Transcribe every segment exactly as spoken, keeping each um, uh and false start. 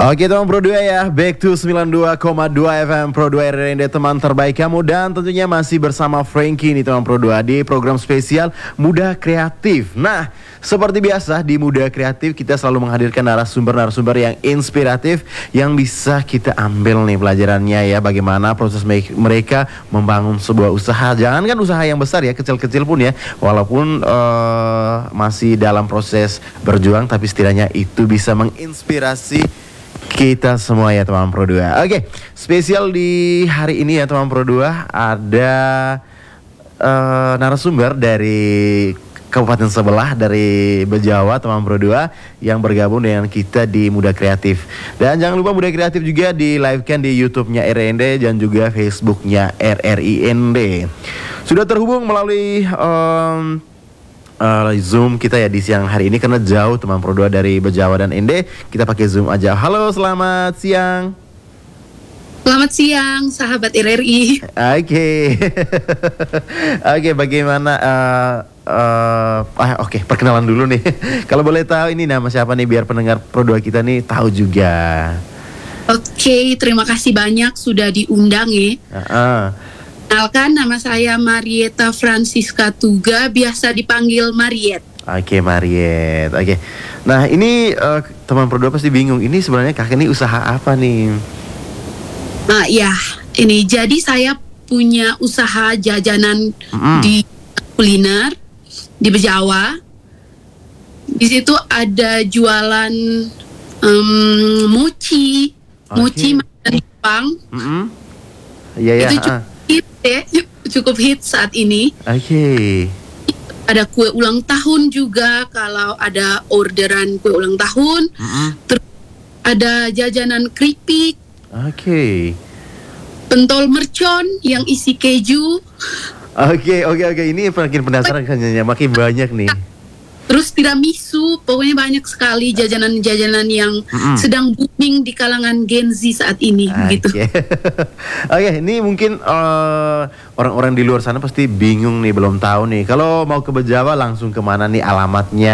Oke teman Pro dua ya, back to sembilan puluh dua koma dua F M Pro dua R R N D, teman terbaik kamu. Dan tentunya masih bersama Frankie nih teman Pro dua di program spesial Muda Kreatif. Nah, seperti biasa di Muda Kreatif kita selalu menghadirkan narasumber-narasumber yang inspiratif, yang bisa kita ambil nih pelajarannya ya, bagaimana proses mereka membangun sebuah usaha. Jangan kan usaha yang besar ya, kecil-kecil pun ya, walaupun uh, masih dalam proses berjuang, tapi setidaknya itu bisa menginspirasi kita semua ya teman Pro dua. Oke, spesial di hari ini ya teman Pro dua, ada uh, narasumber dari kabupaten sebelah, dari Bejawa teman Pro dua, yang bergabung dengan kita di Muda Kreatif. Dan jangan lupa Muda Kreatif juga di live-kan di YouTube-nya R R N D dan juga Facebook-nya R R I N D. Sudah terhubung melalui um, Uh, Zoom kita ya di siang hari ini, karena jauh teman Pro dua dari Bejawa dan N D, kita pakai Zoom aja. Halo, selamat siang. Selamat siang, sahabat R R I. Oke, okay. Oke, okay, bagaimana? Uh, uh, ah, Oke, okay, perkenalan dulu nih. Kalau boleh tahu ini nama siapa nih, biar pendengar Pro dua kita nih tahu juga. Oke, okay, terima kasih banyak sudah diundang ya. Uh-uh. Kenalkan, nama saya Marieta Francisca Tuga, biasa dipanggil Mariet. Oke, okay, Mariet. Oke. Okay. Nah, ini uh, teman Pro dua pasti bingung. Ini sebenarnya kakek ini usaha apa nih? Nah, ya, ini jadi saya punya usaha jajanan mm-hmm. di kuliner di Bejawa. Di situ ada jualan um, mochi, okay. mochi makanan Jepang. Mm-hmm. Iya ya. Itu cukup hit ya, cukup hit saat ini. Oke. Okay. Ada kue ulang tahun juga, kalau ada orderan kue ulang tahun. Mm-hmm. Terus ada jajanan keripik. Oke. Okay. Pentol mercon yang isi keju. Oke, okay, oke, okay, oke. Okay. Ini makin penasaran kayaknya, makin banyak nih. Terus tiramisu, pokoknya banyak sekali jajanan-jajanan yang mm-hmm. sedang booming di kalangan Gen Z saat ini, okay. gitu. Oke, okay, ini mungkin uh, orang-orang di luar sana pasti bingung nih, belum tahu nih. Kalau mau ke Bejawa langsung kemana nih alamatnya?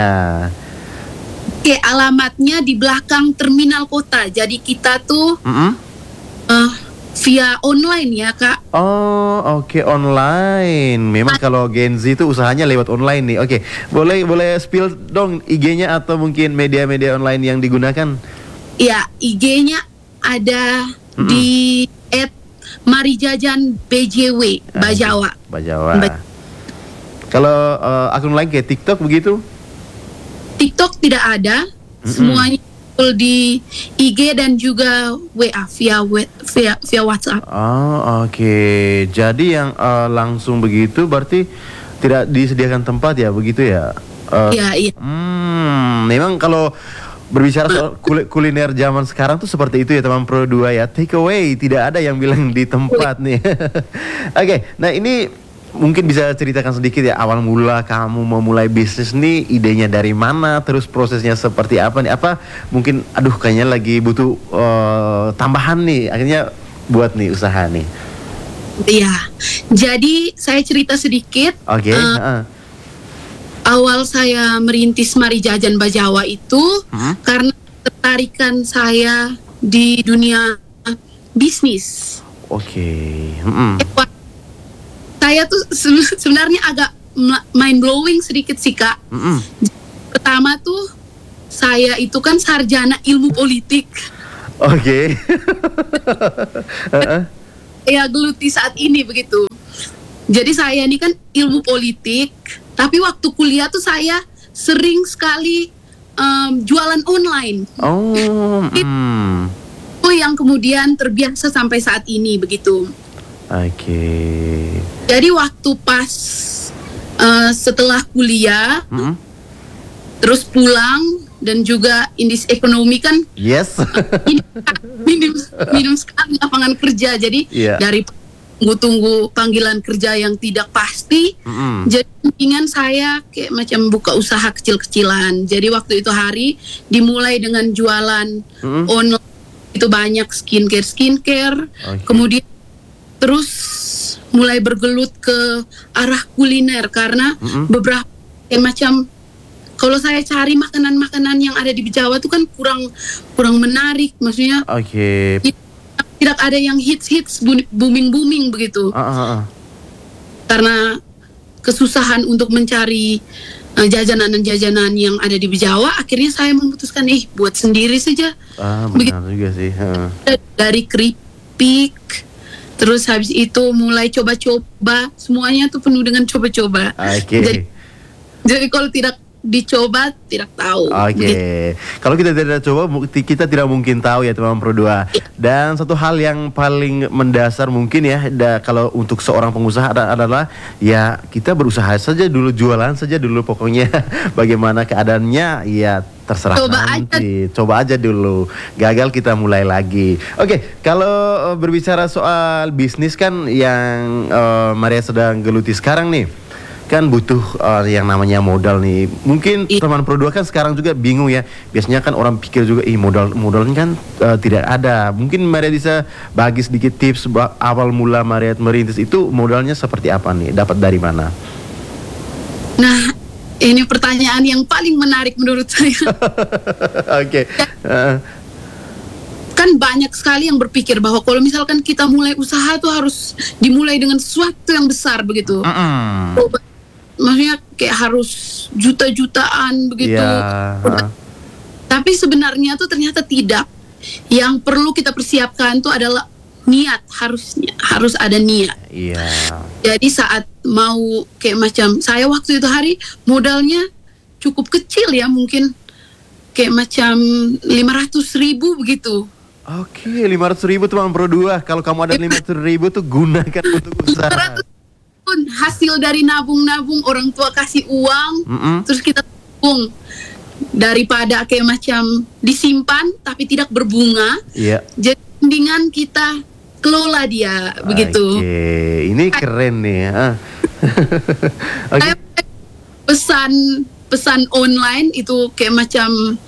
Oke, okay, alamatnya di belakang terminal kota. Jadi kita tuh mm-hmm. uh, via online ya kak. Oh oke, okay, online. Memang ah. kalau Gen Z itu usahanya lewat online nih. Oke, okay. boleh boleh spill dong I G-nya atau mungkin media-media online yang digunakan? Ya, I G-nya ada mm-hmm. di et marijajan B J W Bejawa. Bejawa. Be- kalau uh, akun lain kayak TikTok begitu? TikTok tidak ada. Mm-hmm. Semuanya di I G dan juga W A via via, via WhatsApp. Oh oke, okay. Jadi yang uh, langsung begitu berarti tidak disediakan tempat ya, begitu ya? Uh, iya iya. Hmm, memang kalau berbicara soal kul- kuliner zaman sekarang tuh seperti itu ya teman Pro dua ya, take away, tidak ada yang bilang di tempat nih. Oke, okay. Nah ini mungkin bisa ceritakan sedikit ya, awal mula kamu memulai bisnis nih, idenya dari mana, terus prosesnya seperti apa nih? Apa mungkin aduh kayaknya lagi butuh uh, tambahan nih, akhirnya buat nih usaha nih. Iya. Jadi saya cerita sedikit. Oke. Okay. Uh, uh. Awal saya merintis Marijajan Bejawa itu hmm? karena ketertarikan saya di dunia bisnis. Oke. Okay. Mm-hmm. Saya tuh sebenarnya agak mind blowing sedikit sih kak. Mm-hmm. Pertama tuh saya itu kan sarjana ilmu politik. Oke. Okay. Ya geluti saat ini begitu. Jadi saya ini kan ilmu politik, tapi waktu kuliah tuh saya sering sekali um, jualan online. Oh. Mm. Itu yang kemudian terbiasa sampai saat ini begitu. Oke. Okay. Jadi waktu pas uh, setelah kuliah, mm-hmm. terus pulang dan juga indis ekonomi kan, yes, minim minim sekali lapangan kerja. Jadi yeah. dari tunggu-tunggu panggilan kerja yang tidak pasti, mm-hmm. jadi ingin saya kayak macam buka usaha kecil-kecilan. Jadi waktu itu hari dimulai dengan jualan mm-hmm. online, itu banyak skincare skincare, okay. kemudian terus mulai bergelut ke arah kuliner karena mm-hmm. beberapa kayak macam kalau saya cari makanan-makanan yang ada di Jawa tuh kan kurang kurang menarik, maksudnya. Oke. Okay. Tidak ada yang hits-hits booming-booming begitu. Uh, uh, uh. Karena kesusahan untuk mencari uh, jajanan-jajanan yang ada di Jawa, akhirnya saya memutuskan eh buat sendiri saja. Ah, benar begitu. Juga sih. Uh. Dari keripik, terus habis itu mulai coba-coba, semuanya tuh penuh dengan coba-coba. Oke. Okay. Jadi, jadi kalau tidak dicoba tidak tahu. Oke. Okay. Gitu. Kalau kita tidak coba kita tidak mungkin tahu ya teman-teman Pro dua. Dan satu hal yang paling mendasar mungkin ya da, kalau untuk seorang pengusaha adalah ya kita berusaha saja dulu, jualan saja dulu, pokoknya bagaimana keadaannya ya terserah coba nanti. Aja. Coba aja dulu. Gagal kita mulai lagi. Oke, okay, kalau uh, berbicara soal bisnis kan yang uh, Maria sedang geluti sekarang nih, kan butuh uh, yang namanya modal nih. Mungkin I- teman Pro dua kan sekarang juga bingung ya. Biasanya kan orang pikir juga, ih modal modalnya kan uh, tidak ada. Mungkin Maria bisa bagi sedikit tips awal mula Maria merintis itu modalnya seperti apa nih? Dapat dari mana? Nah, ini pertanyaan yang paling menarik menurut saya. Oke. Okay. Uh. Kan banyak sekali yang berpikir bahwa kalau misalkan kita mulai usaha tuh harus dimulai dengan sesuatu yang besar begitu. Uh-uh. Maksudnya kayak harus juta-jutaan begitu. Yeah. Tapi sebenarnya tuh ternyata tidak. Yang perlu kita persiapkan tuh adalah niat, harusnya harus ada niat. Iya. Yeah. Jadi saat mau kayak macam saya waktu itu hari modalnya cukup kecil ya, mungkin kayak macam lima ratus ribu begitu. Oke, okay, lima ratus ribu teman Pro dua. Kalau kamu ada lima ratus ribu tuh gunakan untuk usaha. lima ratus pun hasil dari nabung-nabung, orang tua kasih uang, mm-mm. terus kita tabung. Daripada kayak macam disimpan tapi tidak berbunga. Iya. Yeah. Jadi mendingan kita kelola dia begitu. Oke, okay. Ini keren nih. Ah. Okay. Pesan pesan online itu kayak macam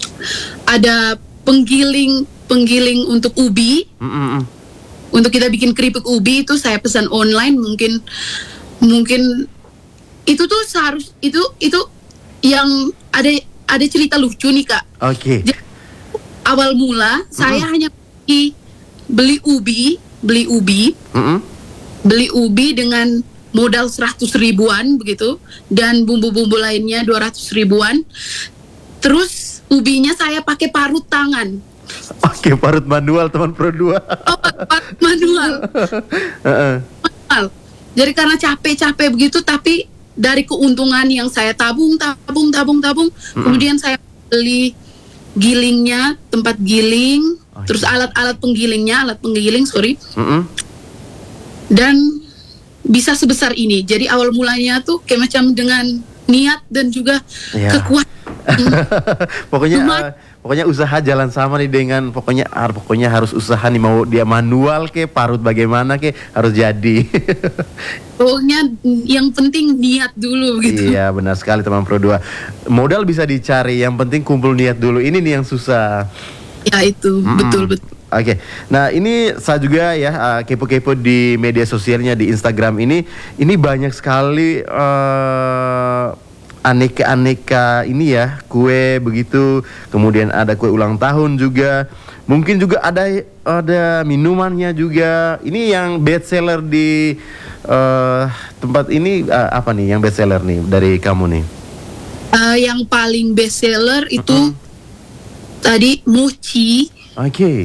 ada penggiling penggiling untuk ubi. Mm-mm. Untuk kita bikin keripik ubi itu saya pesan online, mungkin mungkin itu tuh seharus itu itu yang ada ada cerita lucu nih Kak. Oke. Okay. Awal mula mm-hmm. saya hanya beli, beli ubi, beli ubi, mm-hmm. beli ubi dengan modal seratus ribuan begitu, dan bumbu-bumbu lainnya dua ratus ribuan. Terus ubinya saya pakai parut tangan. Oke, parut manual teman Pro dua. Oh, parut manual. uh-uh. Manual. Jadi karena capek-capek begitu, tapi dari keuntungan yang saya tabung, tabung, tabung, tabung, mm-hmm. kemudian saya beli gilingnya, tempat giling, okay. terus alat-alat penggilingnya, alat penggiling, sorry. Mm-hmm. Dan bisa sebesar ini. Jadi awal mulanya tuh kayak macam dengan niat dan juga yeah. kekuatan. Pokoknya uh, pokoknya usaha jalan sama nih dengan pokoknya uh, pokoknya harus usaha nih, mau dia manual ke parut bagaimana ke harus jadi. Pokoknya yang penting niat dulu gitu. Iya, benar sekali teman Pro dua. Modal bisa dicari, yang penting kumpul niat dulu. Ini nih yang susah. Ya itu, mm-hmm. betul betul. Oke, okay. Nah ini saya juga ya uh, kepo-kepo di media sosialnya di Instagram ini, ini banyak sekali uh, aneka-aneka ini ya, kue begitu, kemudian ada kue ulang tahun juga, mungkin juga ada ada minumannya juga. Ini yang best seller di uh, tempat ini uh, apa nih yang best seller nih dari kamu nih? Uh, yang paling best seller itu mm-hmm. tadi mochi. Oke. Okay.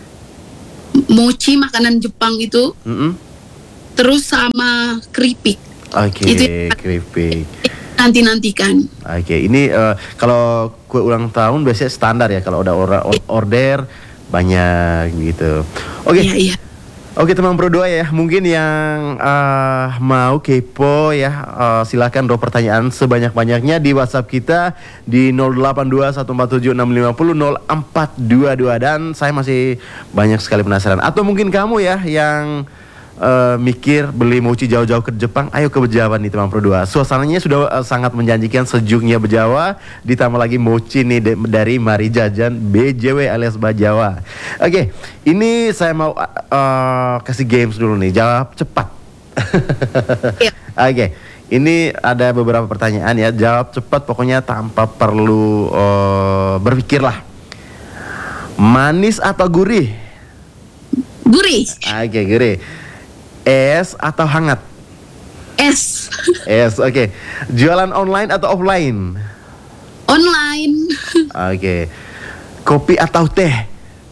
Mochi makanan Jepang itu, mm-hmm. terus sama keripik. Oke, okay, keripik. Nanti nantikan. Oke, okay, ini uh, kalau kue ulang tahun biasanya standar ya, kalau udah or- order banyak gitu. Oke. Okay. Iya, iya. Oke teman Pro dua ya, mungkin yang uh, mau kepo ya, uh, silakan drop pertanyaan sebanyak-banyaknya di WhatsApp kita di nol delapan dua satu empat tujuh enam lima nol nol empat dua dua, dan saya masih banyak sekali penasaran. Atau mungkin kamu ya yang uh, mikir beli mochi jauh-jauh ke Jepang, ayo ke Bejawa nih teman Pro dua. Suasananya sudah uh, sangat menjanjikan, sejuknya Bejawa, ditambah lagi mochi nih de- dari Mari Jajan B J W alias Bajawa. Oke, okay, ini saya mau uh, kasih games dulu nih, jawab cepat. Yeah. Oke, okay. Ini ada beberapa pertanyaan ya, jawab cepat pokoknya tanpa perlu uh, berpikir lah. Manis atau gurih? Gurih. Oke, gurih. Es atau hangat? Es. Es, oke. Jualan online atau offline? Online. Oke. Kopi atau teh?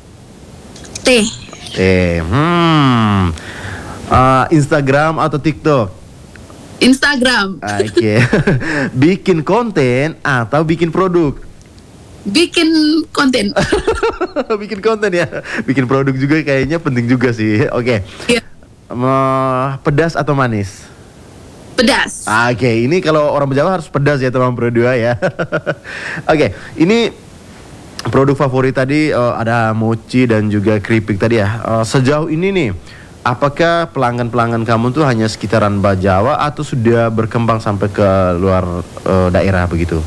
Teh. Teh. Hmm. Uh, Instagram atau TikTok? Instagram. Oke. Bikin konten atau bikin produk? Bikin konten. Bikin konten ya. Bikin produk juga kayaknya penting juga sih. Oke. Iya. Uh, pedas atau manis? Pedas. Oke, ini kalau orang Jawa harus pedas ya teman berdua ya. Oke, ini produk favorit tadi uh, ada mochi dan juga keripik tadi ya. Uh, sejauh ini nih, apakah pelanggan-pelanggan kamu tuh hanya sekitaran Bajawa atau sudah berkembang sampai ke luar uh, daerah begitu?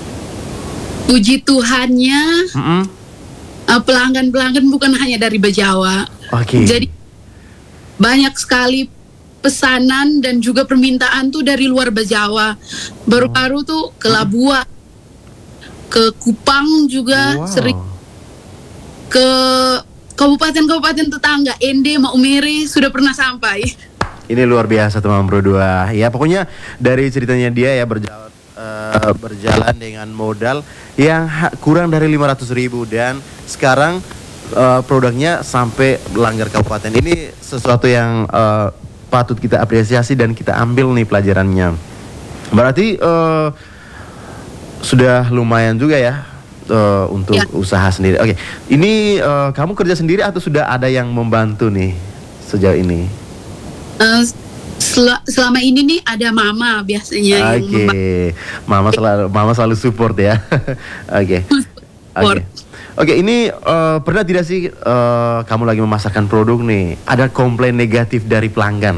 Puji Tuhannya, Mm-mm. uh, pelanggan-pelanggan bukan hanya dari Bajawa. Oke. Jadi banyak sekali pesanan dan juga permintaan tuh dari luar Bajawa. Baru-baru tuh ke Labuan, ke Kupang juga Wow. sering, ke kabupaten-kabupaten tetangga, Ende, Maumere sudah pernah sampai. Ini luar biasa teman berdua. Ya pokoknya dari ceritanya dia ya berjalan uh, berjalan dengan modal yang ha- kurang dari lima ratus ribu dan sekarang uh, produknya sampai langgar kabupaten. Ini sesuatu yang uh, patut kita apresiasi dan kita ambil nih pelajarannya. Berarti uh, sudah lumayan juga ya uh, untuk Ya. usaha sendiri. Oke, ini uh, kamu kerja sendiri atau sudah ada yang membantu nih sejauh ini? Uh, sel- selama ini nih ada mama biasanya yang Oke, membantu. mama selalu mama selalu support ya. Oke, oke, Support. oke. Ini uh, pernah tidak sih uh, kamu lagi memasarkan produk nih, ada komplain negatif dari pelanggan?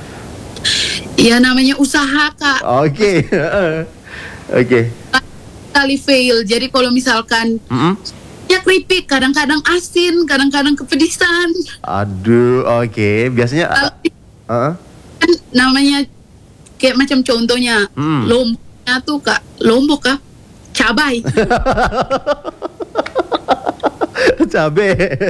Ya namanya usaha Kak. Oke, oke. Kali fail. Jadi kalau misalkan Mm-mm. ya keripik, kadang-kadang asin, kadang-kadang kepedisan. Aduh, oke. Biasanya, uh, uh, Kan namanya kayak macam contohnya Hmm. lomboknya tuh Kak, lombok Kak, cabai. cabe.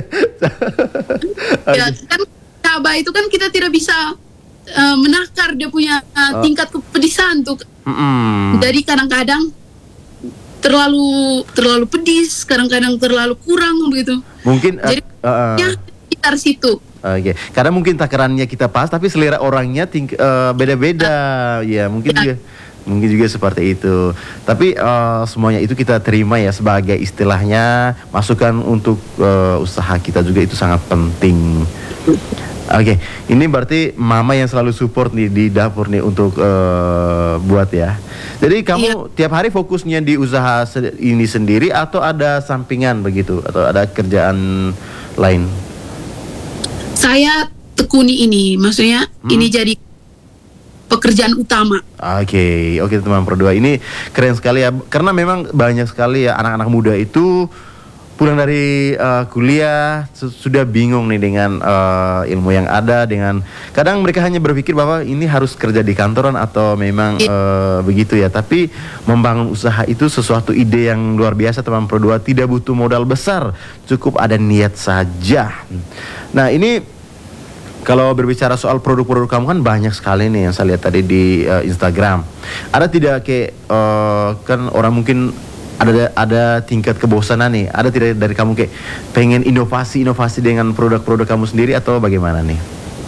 Ya kan cabai itu kan kita tidak bisa uh, menakar dia punya uh, Oh. tingkat kepedisan tuh. Mm-mm. Jadi kadang-kadang terlalu terlalu pedis, kadang-kadang terlalu kurang begitu. Mungkin, uh, Jadi uh, uh. ya sekitar situ. Oke, karena mungkin takarannya kita pas, tapi selera orangnya ting- eh, beda-beda, ya mungkin Ya. juga, mungkin juga seperti itu. Tapi eh, semuanya itu kita terima ya sebagai istilahnya masukan untuk eh, usaha kita juga itu sangat penting. Oke, ini berarti mama yang selalu support nih di dapur nih untuk eh, buat ya. Jadi kamu tiap hari fokusnya di usaha se- ini sendiri atau ada sampingan begitu atau ada kerjaan lain? Saya tekuni ini, maksudnya Hmm. ini jadi pekerjaan utama. Oke, oke teman berdua, ini keren sekali ya, karena memang banyak sekali ya anak-anak muda itu pulang dari uh, kuliah su- sudah bingung nih dengan uh, ilmu yang ada, dengan kadang mereka hanya berpikir bahwa ini harus kerja di kantoran atau memang uh, begitu ya, tapi membangun usaha itu sesuatu ide yang luar biasa teman berdua, tidak butuh modal besar, cukup ada niat saja. Nah ini kalau berbicara soal produk-produk kamu kan banyak sekali nih yang saya lihat tadi di uh, Instagram. Ada tidak kayak uh, kan orang mungkin ada ada tingkat kebosanan nih. Ada tidak dari kamu kayak pengen inovasi-inovasi dengan produk-produk kamu sendiri atau bagaimana nih?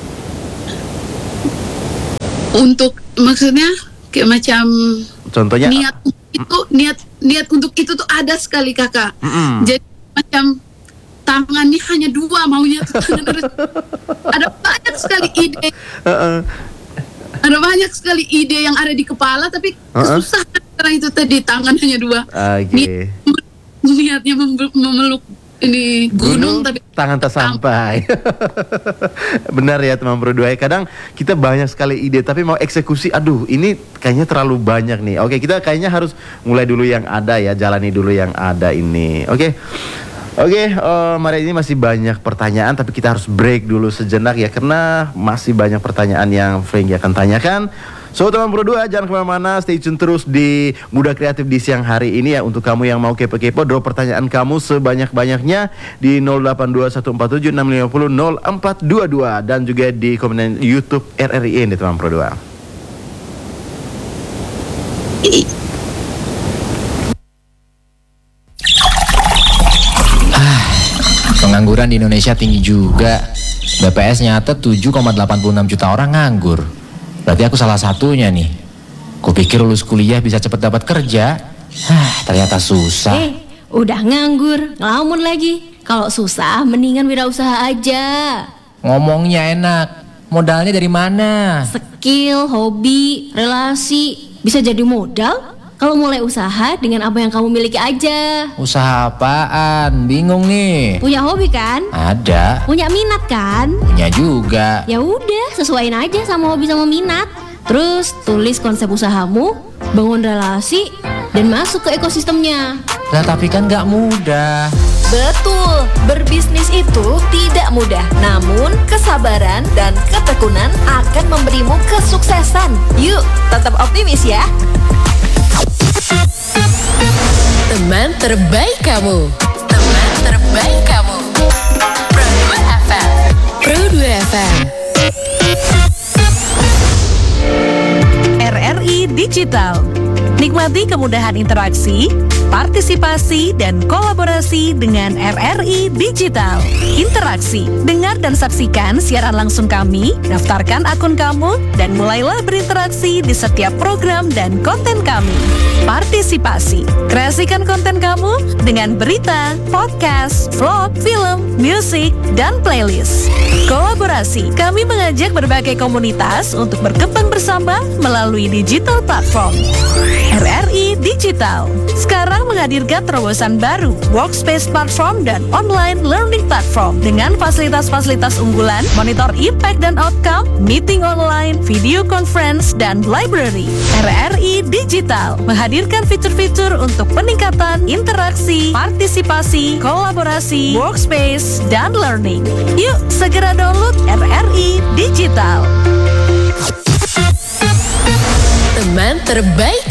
Untuk maksudnya kayak macam Contohnya niat itu niat niat untuk itu tuh ada sekali Kakak. Mm-mm. Jadi macam tangannya hanya dua, maunya tuh tangan harus ada banyak sekali ide. Uh-uh. Ada banyak sekali ide yang ada di kepala, tapi Uh-uh. kesusahan karena itu tadi tangan hanya dua. Oke. Niat- niatnya mem- memeluk ini gunung, tapi tangan tak sampai. Benar ya teman berdua. Kadang kita banyak sekali ide tapi mau eksekusi, aduh ini kayaknya terlalu banyak nih. Oke, kita kayaknya harus mulai dulu yang ada ya, jalani dulu yang ada ini. Oke. Oke, eh, Maria, ini masih banyak pertanyaan tapi kita harus break dulu sejenak ya, karena masih banyak pertanyaan yang Frankie akan tanyakan. So teman Pro dua, jangan kemana-mana, stay tune terus di Muda Kreatif di siang hari ini ya. Untuk kamu yang mau kepo-kepo, drop pertanyaan kamu sebanyak-banyaknya di nol delapan dua satu empat tujuh enam lima nol nol empat dua dua dan juga di komen YouTube R R I ini teman Pro dua. Pengangguran di Indonesia tinggi juga. B P S nyatet tujuh koma delapan puluh enam juta orang nganggur. Berarti aku salah satunya nih. Kupikir lulus kuliah bisa cepet dapat kerja. Hah, ternyata susah. Eh, udah nganggur, ngelamun lagi. Kalau susah, mendingan wirausaha aja. Ngomongnya enak. Modalnya dari mana? Skill, hobi, relasi. Bisa jadi modal kalau mulai usaha dengan apa yang kamu miliki aja. Usaha apaan? Bingung nih. Punya hobi kan? Ada. Punya minat kan? Punya juga. Ya udah, sesuaiin aja sama hobi sama minat. Terus tulis konsep usahamu, bangun relasi, dan masuk ke ekosistemnya. Lah tapi kan gak mudah. Betul, berbisnis itu tidak mudah. Namun kesabaran dan ketekunan akan memberimu kesuksesan. Yuk, tetap optimis ya. Teman terbaik kamu. Teman terbaik kamu. Pro dua F M. Pro dua F M. R R I Digital. Nikmati kemudahan interaksi, partisipasi, dan kolaborasi dengan R R I Digital. Interaksi, dengar dan saksikan siaran langsung kami, daftarkan akun kamu, dan mulailah berinteraksi di setiap program dan konten kami. Partisipasi, kreasikan konten kamu dengan berita, podcast, vlog, film, musik, dan playlist. Kolaborasi, kami mengajak berbagai komunitas untuk berkembang bersama melalui digital platform. R R I Digital sekarang menghadirkan terobosan baru, workspace platform dan online learning platform dengan fasilitas-fasilitas unggulan, monitor impact dan outcome, meeting online, video conference, dan library. R R I Digital menghadirkan fitur-fitur untuk peningkatan interaksi, partisipasi, kolaborasi, workspace, dan learning. Yuk segera download R R I Digital. Teman terbaik